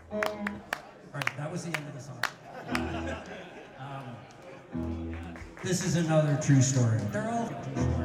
All right, that was the end of the song. This is another true story. They're all true stories.